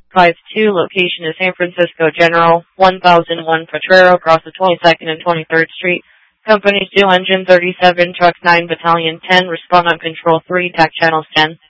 52, location is San Francisco General, 1001 Potrero, across the 22nd and 23rd Street. Companies 2 Engine 37, Trucks 9, Battalion 10, respond on Control 3, TAC Channels 10.